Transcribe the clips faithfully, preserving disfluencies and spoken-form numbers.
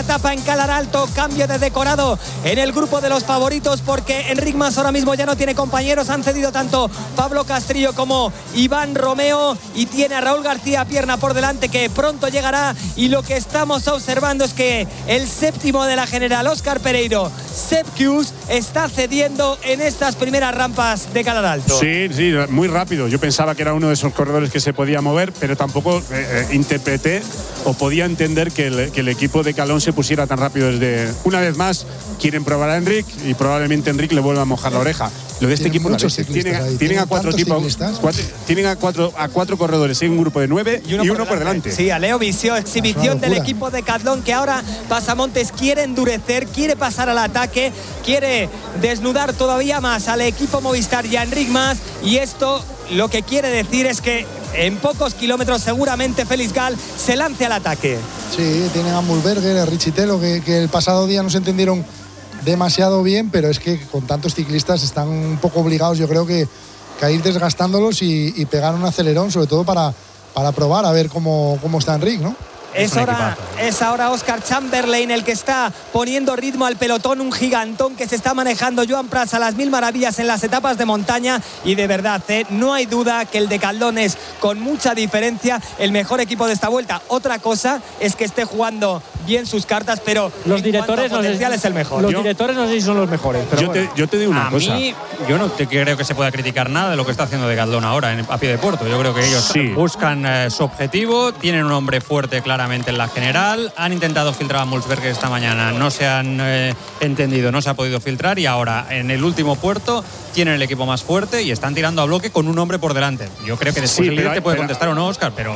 etapa en Calar Alto, cambio de decorado en el grupo de los favoritos porque Enric Mas ahora mismo ya no tiene compañeros, han cedido tanto Pablo Castrillo como Iván Romeo y tiene a Raúl García Pierna por delante que pronto llegará, y lo que estamos observando es que el séptimo de la general, Óscar Pereiro, Sepp Kuss, está cediendo en estas primeras rampas de Calar Alto. Sí, sí, muy rápido. Yo pensaba que era uno de esos corredores que se podía mover, pero tampoco eh, eh, interpreté o podía entender que el, que el equipo de Calón se pusiera tan rápido desde… Una vez más, quieren probar a Enric y probablemente Enric le vuelva a mojar la oreja. Lo de este equipo, muchos tienen, ahí, tienen a cuatro tipos, cuatro, tienen a cuatro a cuatro corredores en un grupo de nueve y uno, y uno por, delante. por delante. Sí, a Leo Visio, exhibición del equipo de Decathlon, que ahora Pasamontes quiere endurecer, quiere pasar al ataque, quiere desnudar todavía más al equipo Movistar y a Enric Mas, y esto lo que quiere decir es que en pocos kilómetros seguramente Félix Gall se lance al ataque. Sí, tienen a Mühlberger, a Richitelo, que, que el pasado día no se entendieron demasiado bien, pero es que con tantos ciclistas están un poco obligados, yo creo que, que a ir desgastándolos y, y pegar un acelerón, sobre todo para, para probar a ver cómo, cómo está Enric, ¿no? Es, es, ahora, es ahora Oscar Chamberlain el que está poniendo ritmo al pelotón, un gigantón que se está manejando Joan Prats a las mil maravillas en las etapas de montaña, y de verdad, ¿eh? no hay duda que el Decathlon es con mucha diferencia el mejor equipo de esta vuelta. Otra cosa es que esté jugando bien sus cartas, pero los directores no sé, es el mejor. Los yo, directores no sé si son los mejores. Pero yo, bueno. te, yo te digo una a cosa. A mí, yo no te creo que se pueda criticar nada de lo que está haciendo Decathlon ahora en, a pie de puerto. Yo creo que ellos sí. buscan eh, su objetivo, tienen un hombre fuerte claramente en la general. Han intentado filtrar a Mühlberger esta mañana, no se han eh, entendido, no se ha podido filtrar, y ahora en el último puerto tienen el equipo más fuerte y están tirando a bloque con un hombre por delante. Yo creo que después sí, el líder te puede pero, contestar o no, Óscar, pero…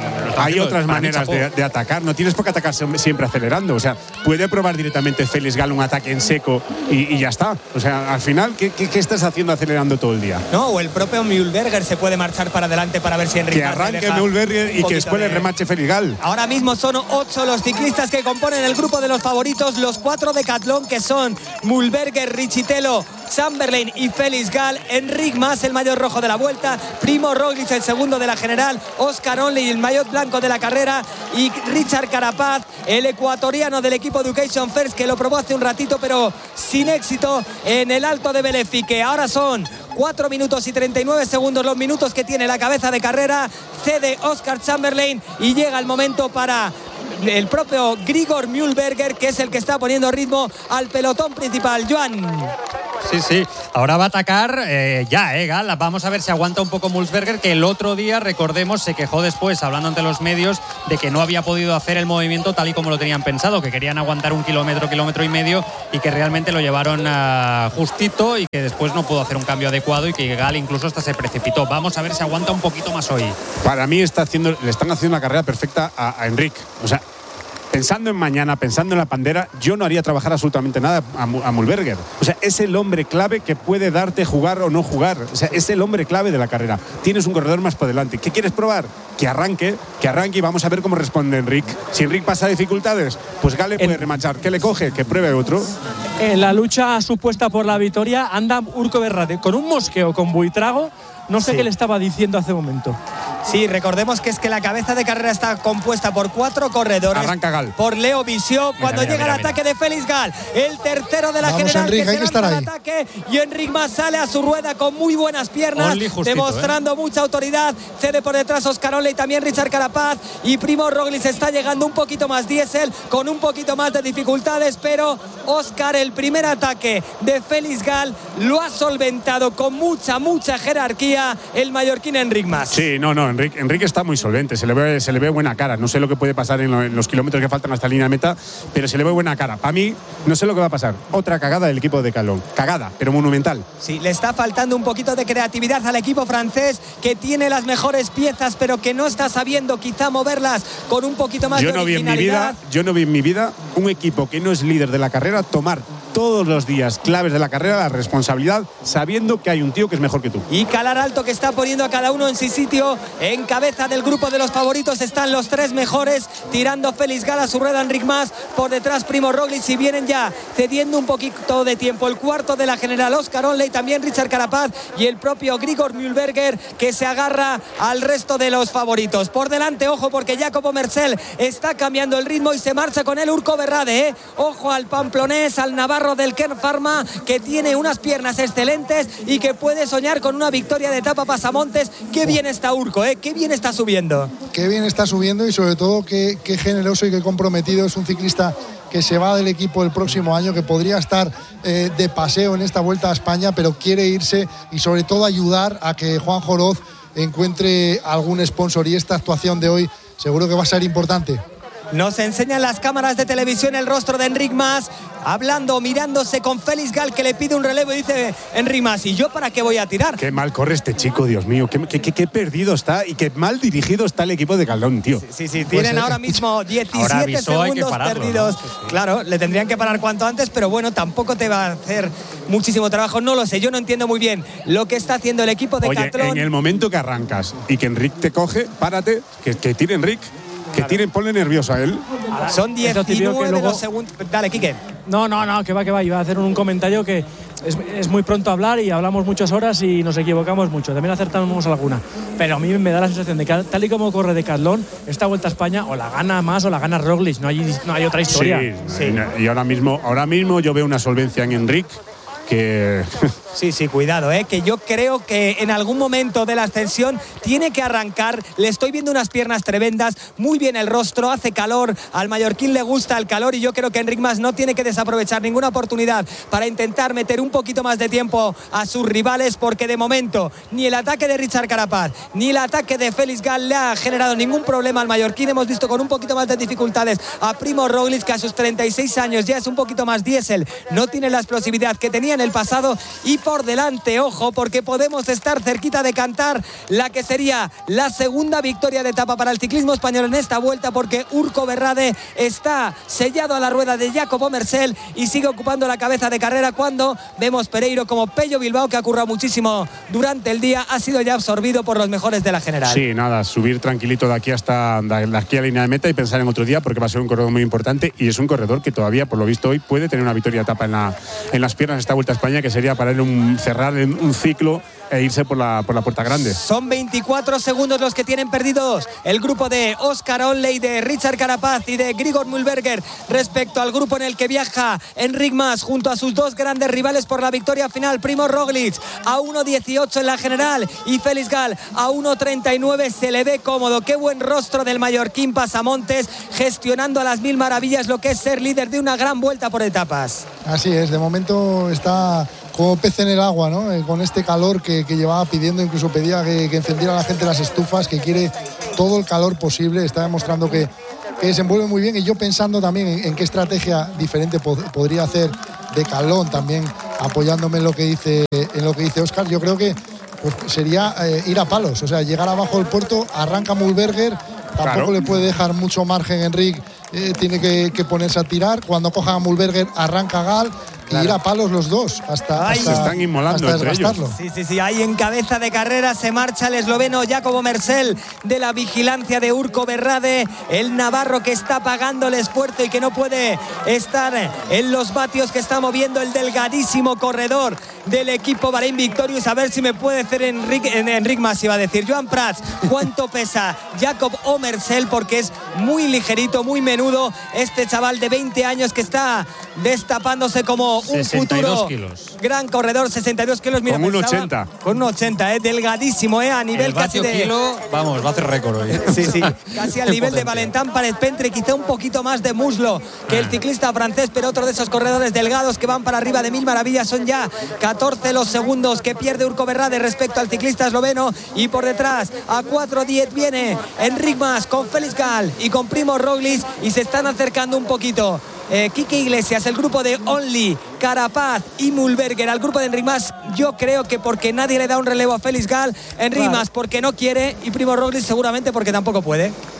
Hay otras maneras de, de atacar, no tienes por qué atacar siempre acelerando. O sea, puede probar directamente Félix Gall un ataque en seco y, y ya está. O sea, al final, ¿qué, qué, qué estás haciendo acelerando todo el día? No, o el propio Mühlberger se puede marchar para adelante para ver si Enric Que arranque Mühlberger y que después de… le remache Félix Gall. Ahora mismo son ocho los ciclistas que componen el grupo de los favoritos, los cuatro de Decathlon, que son Mühlberger, Richitelo, Chamberlain y Félix Gall. Enric Mas, el maillot rojo de la vuelta, Primo Roglic, el segundo de la general, Oscar Onley, el maillot blanco de la carrera, y Richard Carapaz, el ecuatoriano del equipo Education First, que lo probó hace un ratito pero sin éxito en el Alto de Belefique. Ahora son cuatro minutos y treinta y nueve segundos los minutos que tiene la cabeza de carrera, cede Oscar Chamberlain y llega el momento para el propio Grigor Mühlberger, que es el que está poniendo ritmo al pelotón principal. Joan. Sí, sí, ahora va a atacar eh, ya, eh, Gall. Vamos a ver si aguanta un poco Mühlberger, que el otro día, recordemos, se quejó después, hablando ante los medios, de que no había podido hacer el movimiento tal y como lo tenían pensado, que querían aguantar un kilómetro, kilómetro y medio, y que realmente lo llevaron uh, justito, y que después no pudo hacer un cambio adecuado, y que Gall incluso hasta se precipitó. Vamos a ver si aguanta un poquito más hoy. Para mí está haciendo, le están haciendo la carrera perfecta a, a Enric. O sea, pensando en mañana, pensando en la pandera, yo no haría trabajar absolutamente nada a, a Mühlberger. O sea, es el hombre clave que puede darte jugar o no jugar. O sea, es el hombre clave de la carrera. Tienes un corredor más por delante. ¿Qué quieres probar? Que arranque, que arranque y vamos a ver cómo responde Enric. Si Enric pasa dificultades, pues Gall puede en... remachar. ¿Qué le coge? Que pruebe otro. En la lucha supuesta por la victoria anda Urco Berrate con un mosqueo con Buitrago. No sé sí. qué le estaba diciendo hace un momento. Sí, recordemos que es que la cabeza de carrera está compuesta por cuatro corredores. Arranca Gall. Por Leo Visio. Cuando mira, mira, llega mira, el ataque mira. de Félix Gall, el tercero de la Vamos, general, Enric, que hay se que estar lanza ahí. al ataque, y Enric Mas sale a su rueda con muy buenas piernas, justito, demostrando eh. mucha autoridad. Cede por detrás Oscar Onley, también Richard Carapaz, y Primo Roglic está llegando un poquito más diésel, con un poquito más de dificultades, pero Oscar, el primer ataque de Félix Gall lo ha solventado con mucha, mucha jerarquía el mallorquín Enric Mas. Sí, no, no, Enric, Enric está muy solvente, se le ve, se le ve buena cara. No sé lo que puede pasar en, lo, en los kilómetros que faltan hasta la línea de meta, pero se le ve buena cara. Para mí, no sé lo que va a pasar. Otra cagada del equipo de Decathlon. Cagada, pero monumental. Sí, le está faltando un poquito de creatividad al equipo francés, que tiene las mejores piezas, pero que no está sabiendo quizá moverlas con un poquito más yo de no vi en mi vida, Yo no vi en mi vida un equipo que no es líder de la carrera tomar todos los días claves de la carrera, la responsabilidad, sabiendo que hay un tío que es mejor que tú. Y calar alto, que está poniendo a cada uno en su sitio. En cabeza del grupo de los favoritos están los tres mejores, tirando Félix Gall a su rueda Enric Mas, por detrás Primo Roglic, y vienen ya cediendo un poquito de tiempo el cuarto de la general, Oscar Onley, también Richard Carapaz y el propio Grigor Mühlberger, que se agarra al resto de los favoritos. Por delante, ojo, porque Jacopo Mercel está cambiando el ritmo y se marcha con él Urco Berrade, ¿eh? Ojo al pamplonés, al navarro del Kern Pharma, que tiene unas piernas excelentes y que puede soñar con una victoria de etapa pasamontes. Qué bien está Urco, ¿eh? Qué bien está subiendo. Qué bien está subiendo y sobre todo qué, qué generoso y qué comprometido. Es un ciclista que se va del equipo el próximo año, que podría estar eh, de paseo en esta Vuelta a España, pero quiere irse y sobre todo ayudar a que Juan Joroz encuentre algún sponsor, y esta actuación de hoy seguro que va a ser importante. Nos enseñan las cámaras de televisión el rostro de Enric Mas, hablando, mirándose con Félix Gall, que le pide un relevo, y dice Enric Mas: ¿y yo para qué voy a tirar? Qué mal corre este chico, Dios mío, qué, qué, qué, qué perdido está y qué mal dirigido está el equipo de Caldón, tío. Sí, sí, sí. Tienen pues, ahora mismo diecisiete ahora avisó, segundos pararlo, perdidos. ¿No? Sí, sí. Claro, le tendrían que parar cuanto antes, pero bueno, tampoco te va a hacer muchísimo trabajo. No lo sé, yo no entiendo muy bien lo que está haciendo el equipo de Oye, Catlón. En el momento que arrancas y que Enric te coge, párate, que, que tire Enric. Que tiren, ponle nervioso a él. Son diecinueve luego... los segundos. Dale, Quique. No, no, no, que va, que va. Iba a hacer un comentario que es, es muy pronto hablar y hablamos muchas horas y nos equivocamos mucho. También acertamos alguna. Pero a mí me da la sensación de que tal y como corre Decathlon, esta Vuelta a España o la gana Mas o la gana Roglic. No hay, no hay otra historia. Sí, sí. Y ahora mismo, ahora mismo yo veo una solvencia en Enric que... Sí, sí, cuidado, ¿eh? Que yo creo que en algún momento de la ascensión tiene que arrancar. Le estoy viendo unas piernas tremendas, muy bien el rostro, hace calor, al mallorquín le gusta el calor, y yo creo que Enric Mas no tiene que desaprovechar ninguna oportunidad para intentar meter un poquito más de tiempo a sus rivales, porque de momento ni el ataque de Richard Carapaz ni el ataque de Félix Gall le ha generado ningún problema al mallorquín. Hemos visto con un poquito más de dificultades a Primo Roglic, que a sus treinta y seis años ya es un poquito más diésel, no tiene la explosividad que tenía en el pasado. Y por delante, ojo, porque podemos estar cerquita de cantar la que sería la segunda victoria de etapa para el ciclismo español en esta vuelta, porque Urco Berrade está sellado a la rueda de Jacopo Mercel y sigue ocupando la cabeza de carrera, cuando vemos Pereiro como Pello Bilbao, que ha currado muchísimo durante el día, ha sido ya absorbido por los mejores de la general. Sí, nada, subir tranquilito de aquí hasta de aquí a la línea de meta y pensar en otro día, porque va a ser un corredor muy importante, y es un corredor que todavía, por lo visto hoy, puede tener una victoria de etapa en, la, en las piernas esta Vuelta a España, que sería para él un, cerrar un ciclo e irse por la, por la puerta grande. Son veinticuatro segundos los que tienen perdidos el grupo de Oscar Onley, de Richard Carapaz y de Grigor Mühlberger respecto al grupo en el que viaja Enric Mas junto a sus dos grandes rivales por la victoria final. Primo Roglic a uno dieciocho en la general y Félix Gall a uno treinta y nueve. Se le ve cómodo. Qué buen rostro del mallorquín pasamontes, gestionando a las mil maravillas lo que es ser líder de una gran vuelta por etapas. Así es, de momento está como pez en el agua, ¿no? Eh, con este calor que, que llevaba pidiendo, incluso pedía que, que encendiera la gente las estufas, que quiere todo el calor posible. Está demostrando que, que desenvuelve muy bien, y yo pensando también en, en qué estrategia diferente pod podría hacer Decathlon, también apoyándome en lo que dice, en lo que dice Óscar. Yo creo que pues, sería eh, ir a palos, o sea, llegar abajo del puerto, arranca Mühlberger, tampoco claro. le puede dejar mucho margen Enric, eh, tiene que, que ponerse a tirar. Cuando coja a Mühlberger, arranca Gall. Claro. Y ir a palos los dos hasta, hasta se están inmolando hasta entre ellos. Sí, sí, sí. Ahí en cabeza de carrera se marcha el esloveno Jacopo Mercel de la vigilancia de Urco Berrade, el navarro que está pagando el esfuerzo y que no puede estar en los vatios que está moviendo el delgadísimo corredor del equipo Bahrein Victorious. A ver si me puede hacer Enric, Enric Mas, iba a decir Joan Prats, cuánto pesa Jacob o Mercel, porque es muy ligerito, muy menudo este chaval de veinte años que está destapándose como un futuro kilos. gran corredor. Sesenta y dos kilos, mira, con un pensaba, ochenta. Con un ochenta, eh, delgadísimo, eh, a nivel el casi de kilo, vamos, va a hacer récord hoy. Sí, sí, casi al nivel de Valentin Pérez-Pentre, quizá un poquito más de muslo que el ciclista francés, pero otro de esos corredores delgados que van para arriba de mil maravillas. Son ya catorce los segundos que pierde Urco Berrade respecto al ciclista esloveno, y por detrás a cuatro diez viene Enric Mas con Félix Gall y con Primo Roglic, y se están acercando un poquito Eh, Quique Iglesias, el grupo de Onley, Carapaz y Mühlberger al grupo de Enric Mas. Yo creo que porque nadie le da un relevo a Félix Gall, Enric Mas porque no quiere, y Primo Roglic seguramente porque tampoco puede.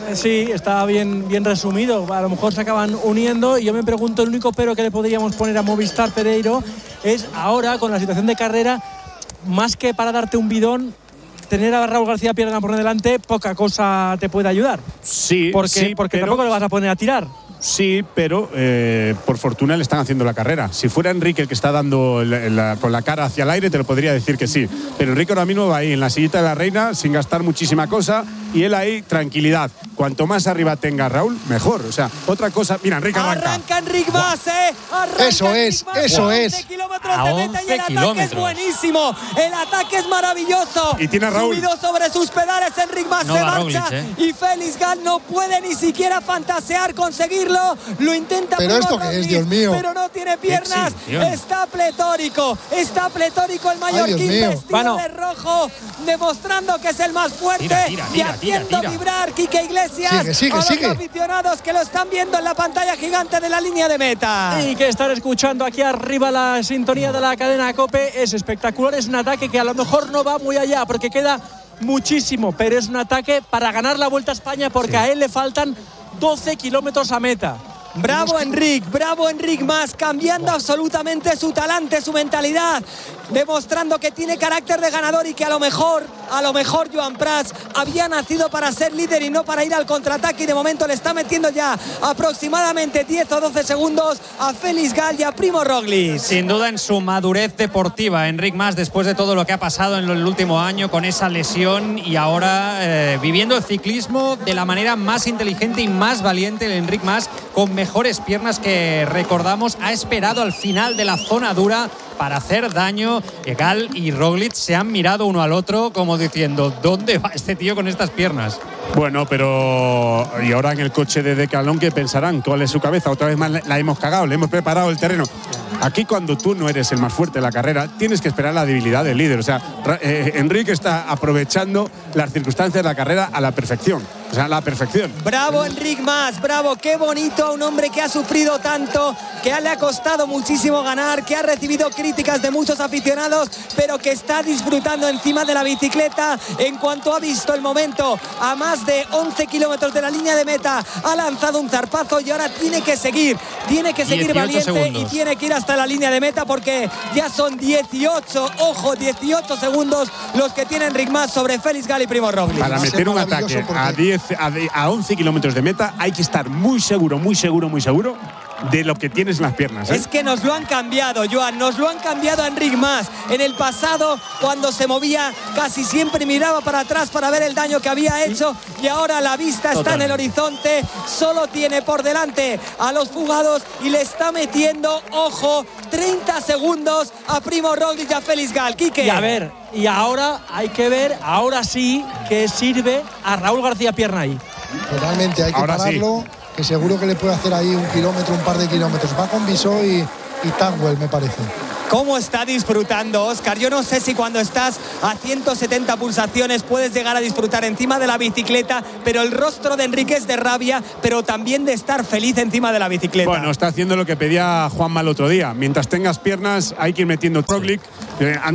Sí, está bien, bien resumido. A lo mejor se acaban uniendo y yo me pregunto, el único pero que le podríamos poner a Movistar Pereiro es ahora, con la situación de carrera, más que para darte un bidón, tener a Raúl García Pierna por delante, poca cosa te puede ayudar. Sí, porque, sí, porque pero... tampoco le vas a poner a tirar. Sí, pero eh, por fortuna le están haciendo la carrera. Si fuera Enrique el que está dando la, la, con la cara hacia el aire, te lo podría decir que sí. Pero Enrique ahora mismo va ahí en la sillita de la reina, sin gastar muchísima cosa, y él ahí, tranquilidad. Cuanto más arriba tenga Raúl, mejor. O sea, otra cosa. Mira, Enrique arranca. Arranca Enrique Mas, ¿eh? Arranca eso es, Mas, eso es. once kilómetros de meta y el ataque es buenísimo. El ataque es maravilloso. Y tiene a Raúl. Subido sobre sus pedales, Enrique Mas no se marcha. Roglic, ¿eh? Y Félix Gall no puede ni siquiera fantasear conseguirlo. Lo intenta. Pero esto que es, Dios mío. Pero no tiene piernas. Está pletórico. Está pletórico el mallorquín vestido bueno. de rojo, demostrando que es el más fuerte tira, tira, tira, y haciendo tira, tira. vibrar Quique Iglesias sigue, sigue, a los sigue. aficionados que lo están viendo en la pantalla gigante de la línea de meta. Y que están escuchando aquí arriba la sintonía de la cadena COPE. Es espectacular, es un ataque que a lo mejor no va muy allá porque queda muchísimo, pero es un ataque para ganar la Vuelta a España porque sí. a él le faltan doce kilómetros a meta. Bravo Enric, bravo Enric Mas, cambiando absolutamente su talante, su mentalidad, demostrando que tiene carácter de ganador y que a lo mejor, a lo mejor Joan Prats había nacido para ser líder y no para ir al contraataque, y de momento le está metiendo ya aproximadamente diez o doce segundos a Félix Gall y a Primo Roglic. Sin duda en su madurez deportiva, Enric Mas, después de todo lo que ha pasado en el último año con esa lesión y ahora eh, viviendo el ciclismo de la manera más inteligente y más valiente, el Enric Mas con mejores piernas que recordamos, ha esperado al final de la zona dura para hacer daño. Gall y Roglic se han mirado uno al otro como diciendo, ¿dónde va este tío con estas piernas? Bueno, pero y ahora en el coche de Decathlon, ¿qué pensarán? ¿Cuál es su cabeza? Otra vez más la hemos cagado, le hemos preparado el terreno. Aquí, cuando tú no eres el más fuerte de la carrera, tienes que esperar la debilidad del líder. O sea, eh, Enrique está aprovechando las circunstancias de la carrera a la perfección. O sea, a la perfección. Bravo Enric Mas, bravo, qué bonito, un hombre que ha sufrido tanto, que le ha costado muchísimo ganar, que ha recibido críticas de muchos aficionados, pero que está disfrutando encima de la bicicleta. En cuanto ha visto el momento, a más de once kilómetros de la línea de meta, ha lanzado un zarpazo y ahora tiene que seguir, tiene que seguir valiente segundos. Y tiene que ir hasta la línea de meta porque ya son dieciocho, ojo, dieciocho segundos los que tiene Enric Mas sobre Félix Gall y Primo Roglic. Para meter un ataque a diez, a once kilómetros de meta hay que estar muy seguro, muy seguro, muy seguro de lo que tienes en las piernas, ¿eh? Es que nos lo han cambiado, Joan, nos lo han cambiado a Enric Mas. En el pasado, cuando se movía, casi siempre miraba para atrás para ver el daño que había hecho, y ahora la vista está Total. en el horizonte, solo tiene por delante a los fugados y le está metiendo, ojo, treinta segundos a Primo Roglic y a Félix Gall. Quique. Y a ver, y ahora hay que ver, ahora sí, que sirve a Raúl García Pierna ahí. Totalmente, hay que ahora pararlo. Sí. Que seguro que le puede hacer ahí un kilómetro, un par de kilómetros. Va con Bisó y, y Tangwell, me parece. ¿Cómo está disfrutando, Óscar? Yo no sé si cuando estás a ciento setenta pulsaciones puedes llegar a disfrutar encima de la bicicleta, pero el rostro de Enrique es de rabia, pero también de estar feliz encima de la bicicleta. Bueno, está haciendo lo que pedía Juanma el otro día. Mientras tengas piernas, hay que ir metiendo Roglic. Eh,